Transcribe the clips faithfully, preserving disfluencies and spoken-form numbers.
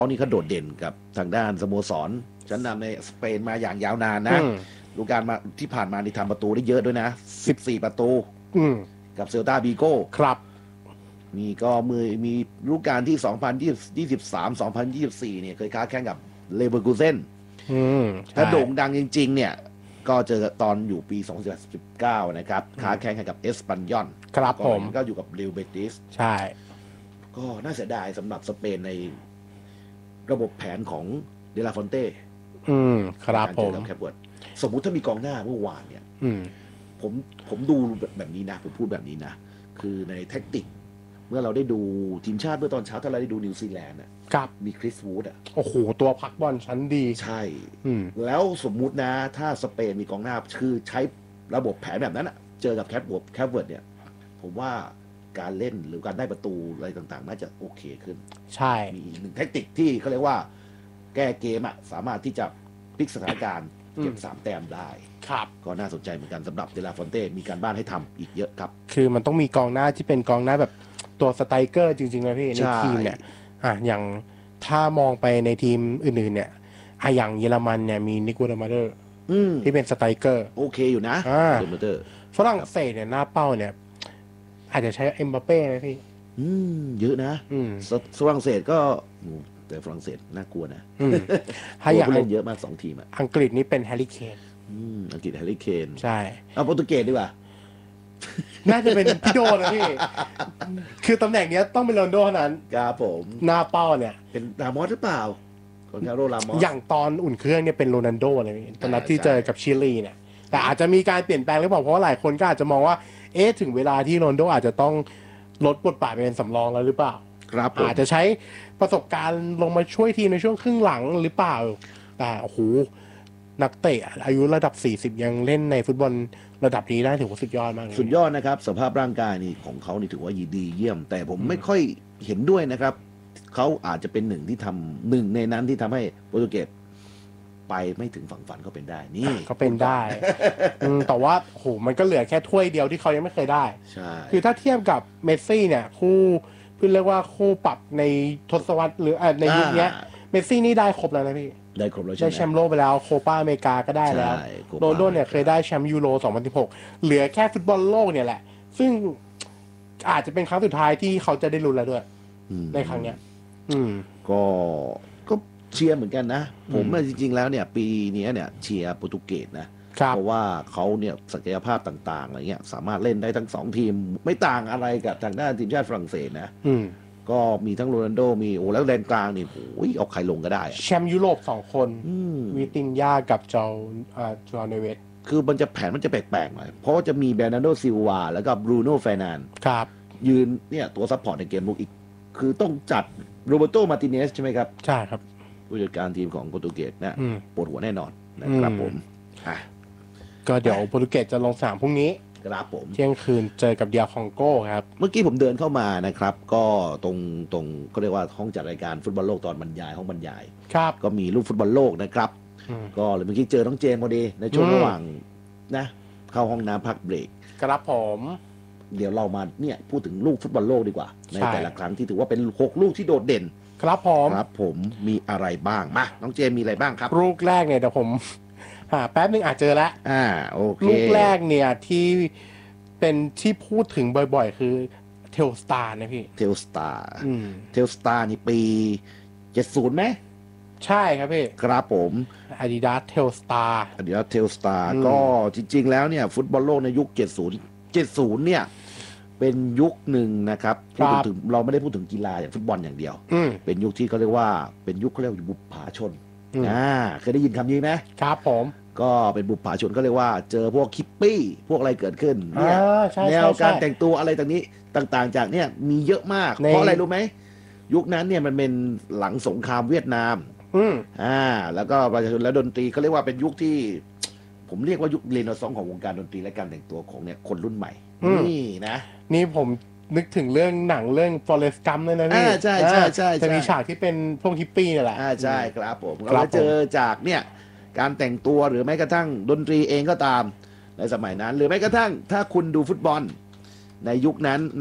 เขานี่เขาโดดเด่นกับทางด้านสโมสรชั้นนำในสเปนมาอย่างยาวนานนะฤดูกาลมาที่ผ่านมานี่ทำประตูได้เยอะด้วยนะสิบสี่ประตูกับเซลตาบีโก้ครับมีก็มือมีฤดูกาลที่สองพันยี่สิบสาม สองพันยี่สิบสี่เนี่ยเคยค้าแข่งกับเลเวอร์คูเซ่นถ้าโด่งดังจริงๆเนี่ยก็เจอตอนอยู่ปีสองพันสิบเก้านะครับค้าแข่งกับเอสปันยอนครับผมก็อยู่กับเรอัลเบติสใช่ก็น่าเสียดายสำหรับสเปนในระบบแผนของเดลาฟอนเต้อืมครับผมแคปเวิร์ดสมมุติถ้ามีกองหน้าเมื่อวานเนี่ยผมผมดูแบบนี้นะผมพูดแบบนี้นะคือในแท็กติกเมื่อเราได้ดูทีมชาติเมื่อตอนเช้าถ้าเราได้ดูนิวซีแลนด์อ่ะมีคริสวูดอ่ะโอ้โหตัวพักบอลชั้นดีใช่แล้วสมมุตินะถ้าสเปนมีกองหน้าคือใช้ระบบแผนแบบนั้นอ่ะเจอกับแคปเวิร์ดแคปเวิร์ดเนี่ยผมว่าการเล่นหรือการได้ประตูอะไรต่างๆน่าจะโอเคขึ้นใช่มีหนึ่งแทคติกที่เขาเรียกว่าแก้เกมอ่ะสามารถที่จะพลิกสถานการณ์เก็บสามแต้มได้ครับก็น่าสนใจเหมือนกันสำหรับเดลาฟอนเต้มีการบ้านให้ทำอีกเยอะครับคือมันต้องมีกองหน้าที่เป็นกองหน้าแบบตัวสไตรเกอร์จริงๆนะพี่ในทีมเนี่ยอ่ะอย่างถ้ามองไปในทีมอื่นๆเนี่ยอ่ะอย่างเยอรมันเนี่ยมีนิโคลัสมาเดอร์ที่เป็นสไตรเกอร์โอเคอยู่นะเดมาเดอร์ฝรั่งเศสเนี่ยหน้าเป้าเนี่ยอาจจะใช้เอ็มบัปเป้ไหมพี่อืมเยอะนะฝรั่งเศสก็แต่ฝรั่งเศสน่ากลัวนะถ้าอยากเล่นเยอะมากสองทีมอ่ะอังกฤษนี่เป็นแฮร์รี่เคนอังกฤษแฮร์รี่เคนใช่เอาโปรตุเกสดีกว่าน่าจะเป็นพี่โดนะพี่คือตำแหน่งนี้ต้องเป็นโรนัลโดเท่านั้นครับผมหน้าเป้าเนี่ยเป็นรามอสหรือเปล่าคนคาร์โลรามอสอย่างตอนอุ่นเครื่องเนี่ยเป็นโรนัลโดเลยตอนนัดที่เจอกับชิลีเนี่ยแต่อาจจะมีการเปลี่ยนแปลงหรือเปล่าเพราะว่าหลายคนก็อาจจะมองว่าเอ๊ะถึงเวลาที่โรนัลโดอาจจะต้องลดบทบาทเป็นสำรองแล้วหรือเปล่าครับอาจจะใช้ประสบการณ์ลงมาช่วยทีมในช่วงครึ่งหลังหรือเปล่าแต่โอ้โหนักเตะอายุระดับสี่สิบยังเล่นในฟุตบอลระดับนี้ได้ถือว่าสุดยอดมากสุดยอดนะครับสภาพร่างกายนี่ของเขานี่ถือว่าดีเยี่ยมแต่ผมไม่ค่อยเห็นด้วยนะครับเขาอาจจะเป็นหนึ่งที่ทำหนึ่งในนั้นที่ทำให้โปรตุเกสไปไม่ถึงฝั่งฝันก็เป็นได้นี่ก็เป็นได้แต่ว่าโหมันก็เหลือแค่ถ้วยเดียวที่เขายังไม่เคยได้ใช่คือถ้าเทียบกับเมสซี่เนี่ยคู่คือเรียกว่าคู่ปรับในทศวรรษหรือในยุคนี้เมสซี่นี่ได้ครบแล้วนะพี่ได้ครบแล้วได้แชมป์โลกไปแล้วโคปาอเมริกาก็ได้แล้วโรนัลโดเนี่ยเคยได้แชมป์ยูโรสองพันสิบหกเหลือแค่ฟุตบอลโลกเนี่ยแหละซึ่งอาจจะเป็นครั้งสุดท้ายที่เขาจะได้ลุ้นแล้วด้วยในครั้งเนี้ยก็ก็เชียร์เหมือนกันนะผมจริงๆแล้วเนี่ยปีนี้เนี่ยเชียร์โปรตุเกสนะเพราะว่าเขาเนี่ยศักยภาพต่างๆอะไรเงี้ยสามารถเล่นได้ทั้งสองทีมไม่ต่างอะไรกับทางด้านทีมชาติฝรั่งเศสนะก็มีทั้งโรนัลโดมีโอ้แล้วแดนกลางนี่โอ้ยเอาใครลงก็ได้แชมป์ยุโรปสองคนวิตินยากับเจ้าจอห์นเนเวสคือมันจะแผนมันจะแปลกๆหน่อยเพราะจะมีเบรนันโดซิลวาแล้วก็บรูโน่เฟร์นันด์ครับยืนเนี่ยตัวซัพพอร์ตในเกมลุกอีกคือต้องจัดโรเบโตมาร์ติเนสใช่ไหมครับใช่ครับผู้จัดการทีมของโปรตุเกสนะปวดหัวแน่นอนนะครับผมก็เดี๋ยวโปรตุเกสจะลงสนามพรุ่งนี้ครับผมเที่ยงคืนเจอกับเดียคองโกครับเมื่อกี้ผมเดินเข้ามานะครับก็ตรงตรงก็เรียกว่าห้องจัดรายการฟุตบอลโลกตอนบรรยายห้องบรรยายครับก็มีรูปฟุตบอลโลกนะครับก็เลยเมื่อกี้เจอน้องเจมพอดีในช่วงระหว่างนะเข้าห้องน้ำพักเบรกครับผมเดี๋ยวเรามาเนี่ยพูดถึงลูกฟุตบอลโลกดีกว่าในแต่ละครั้งที่ถือว่าเป็นหกลูกที่โดดเด่นครับผมครับผมมีอะไรบ้างมาน้องเจมมีอะไรบ้างครับลูกแรกเนี่ยเดี๋ยวผมหาแป๊บนึงอาจเจอแล้วอ่าโอเคลูกแรกเนี่ยที่เป็นที่พูดถึงบ่อยๆคือเทลสตาร์นะพี่เทลสตาร์เทลสตาร์นี่ปีเจ็ดสิบไหมใช่ครับพี่ครับผม Adidas Telstar Adidas Telstar ก็จริงๆแล้วเนี่ยฟุตบอลโลกในยุคเจ็ดสิบ เจ็ดสิบเนี่ยเป็นยุคหนึ่งนะครับพูดถึงเราไม่ได้พูดถึงกีฬาอย่างฟุตบอลอย่างเดียวเป็นยุคที่เขาเรียกว่าเป็นยุคเขาเรียกบุปผาชนอ่าเคยได้ยินคำนี้ไหมครับผมก็เป็นบุปผาชนก็เรียกว่าเจอพวกคิปปี้พวกอะไรเกิดขึ้นเนี่ยแนวการแต่งตัวอะไรต่างนี้ต่างๆจากเนี่ยมีเยอะมากเพราะอะไรรู้ไหมยุคนั้นเนี่ยมันเป็นหลังสงครามเวียดนามอ่าแล้วก็ประชาชนและดนตรีเขาเรียกว่าเป็นยุคที่ผมเรียกว่ายุคเรเนซองส์ของวงการดนตรีและการแต่งตัวของเนี่ยคนรุ่นใหม่นี่นะนี่ผมนึกถึงเรื่องหนังเรื่อง Forrest Gump เลยนะพี่ใช่ใช่ใช่จะมีฉากที่เป็นพวกฮิปปี้นี่แหละอ่าใช่ครับผมเราเจอจากเนี่ยการแต่งตัวหรือแม้กระทั่งดนตรีเองก็ตามในสมัยนั้นหรือแม้กระทั่งถ้าคุณดูฟุตบอลในยุคนั้นนะ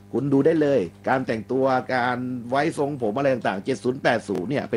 คุณดูได้เลย การแต่งตัวการไว้ทรงผมอะไรต่างๆเจ็ดศูนย์ แปดศูนย์เนี่ย